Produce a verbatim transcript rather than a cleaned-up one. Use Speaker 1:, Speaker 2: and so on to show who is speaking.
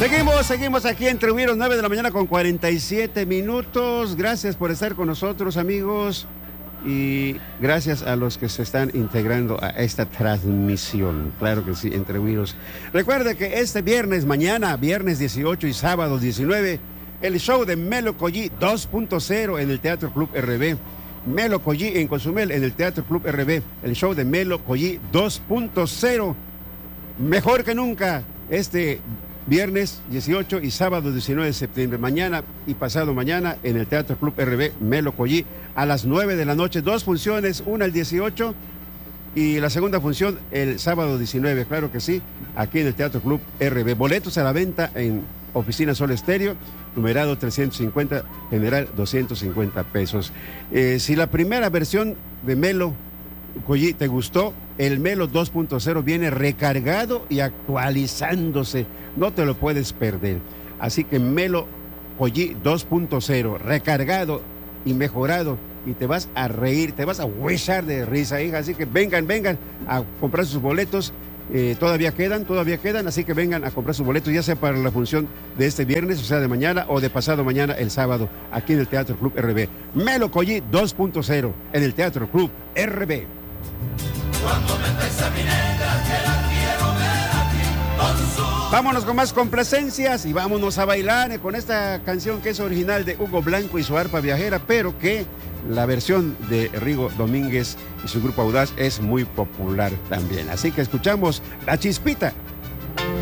Speaker 1: Seguimos, seguimos aquí en Tribunero, nueve de la mañana con cuarenta y siete minutos. Gracias por estar con nosotros, amigos. Y gracias a los que se están integrando a esta transmisión. Claro que sí, entre Virus. Recuerde que este viernes, mañana, viernes dieciocho y sábado diecinueve, el show de Melo Collí dos punto cero en el Teatro Club R B. Melo Collí en Cozumel, en el Teatro Club R B. El show de Melo Collí dos punto cero. Mejor que nunca, este viernes dieciocho y sábado diecinueve de septiembre, mañana y pasado mañana en el Teatro Club R B Melo Collí a las nueve de la noche, dos funciones, una el dieciocho y la segunda función el sábado diecinueve, claro que sí, aquí en el Teatro Club R B. Boletos a la venta en Oficina Sol Estéreo, numerado trescientos cincuenta, general doscientos cincuenta pesos. Eh, si la primera versión de Melo Collí te gustó, el Melo dos punto cero viene recargado y actualizándose, no te lo puedes perder. Así que Melo Collí dos punto cero, recargado y mejorado, y te vas a reír, te vas a huesar de risa, hija. Así que vengan, vengan a comprar sus boletos. Eh, todavía quedan, todavía quedan, así que vengan a comprar sus boletos, ya sea para la función de este viernes, o sea, de mañana, o de pasado mañana, el sábado, aquí en el Teatro Club R B. Melo Collí dos punto cero, en el Teatro Club R B. Cuando me traes a mi negra, que la quiero ver aquí, con su... Vámonos con más complacencias y vámonos a bailar con esta canción que es original de Hugo Blanco y su arpa viajera, pero que la versión de Rigo Domínguez y su grupo Audaz es muy popular también. Así que escuchamos La Chispita.